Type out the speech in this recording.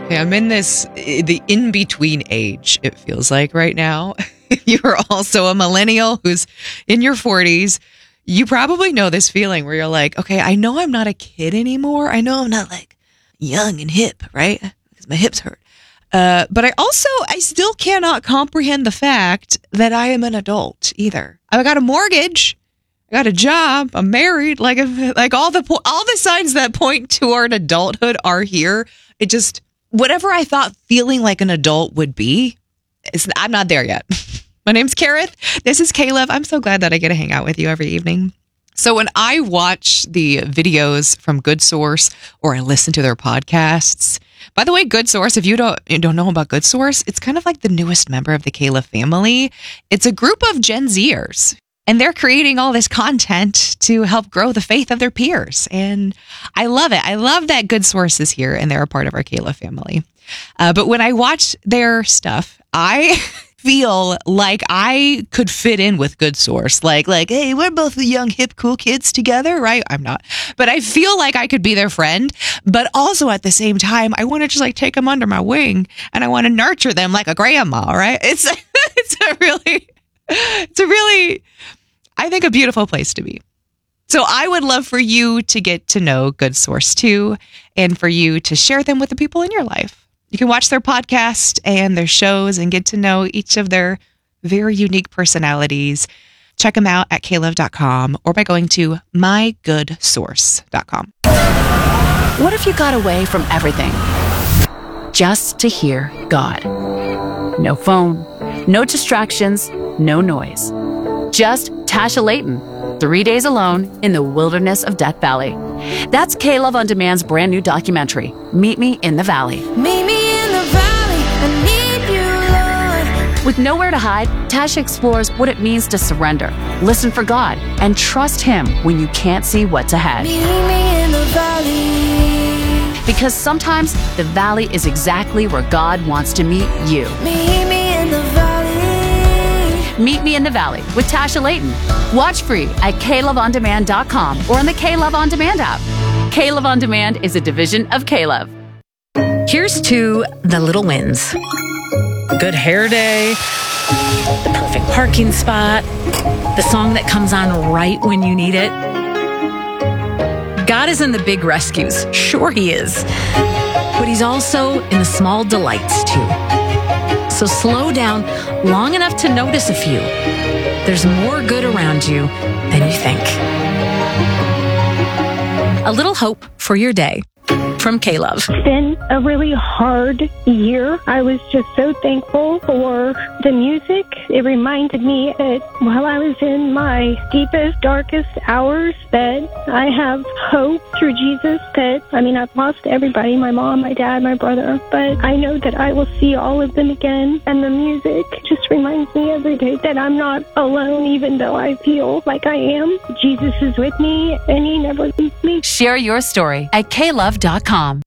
Okay, I'm in the in-between age, it feels like right now. You're also a millennial who's in your 40s. You probably know this feeling where you're like, okay, I know I'm not a kid anymore. I know I'm not like young and hip, right? Because my hips hurt. But I still cannot comprehend the fact that I am an adult either. I got a mortgage. I got a job. I'm married. Like all the signs that point toward adulthood are here. It just, whatever I thought feeling like an adult would be, I'm not there yet. My name's Kareth. This is Caleb. I'm so glad that I get to hang out with you every evening. So when I watch the videos from Good Source or I listen to their podcasts, by the way, Good Source, if you don't know about Good Source, it's kind of like the newest member of the Caleb family. It's a group of Gen Zers, and they're creating all this content to help grow the faith of their peers. And I love it. I love that Good Source is here and they're a part of our Caleb family. But when I watch their stuff, I feel like I could fit in with Good Source. Like, hey, we're both the young, hip, cool kids together, right? I'm not. But I feel like I could be their friend. But also at the same time, I want to just like take them under my wing and I want to nurture them like a grandma, right? It's a really, I think, a beautiful place to be. So I would love for you to get to know Good Source too, and for you to share them with the people in your life. You can watch their podcast and their shows and get to know each of their very unique personalities. Check them out at caleb.com or by going to mygoodsource.com. What if you got away from everything just to hear God? No phone, no distractions, no noise. Just Tasha Layton, 3 days alone in the wilderness of Death Valley. That's K-Love On Demand's brand new documentary, Meet Me in the Valley. Meet me in the valley, I need you, Lord. With nowhere to hide, Tasha explores what it means to surrender, listen for God, and trust Him when you can't see what's ahead. Meet me in the valley. Because sometimes the valley is exactly where God wants to meet you. Meet me in the valley. Meet Me in the Valley with Tasha Layton. Watch free at KLoveOnDemand.com or on the K-Love On Demand app. K-Love On Demand is a division of K-Love. Here's to the little wins. Good hair day, the perfect parking spot, the song that comes on right when you need it. God is in the big rescues. Sure He is. But He's also in the small delights too. So slow down long enough to notice a few. There's more good around you than you think. A little hope for your day from K-Love. It's been a really hard year. I was just so thankful for the music. It reminded me that while I was in my deepest, darkest hours, that I have hope through Jesus. I've lost everybody, my mom, my dad, my brother, but I know that I will see all of them again. And the music just reminds me every day that I'm not alone, even though I feel like I am. Jesus is with me and He never leaves me. Share your story at klove.com.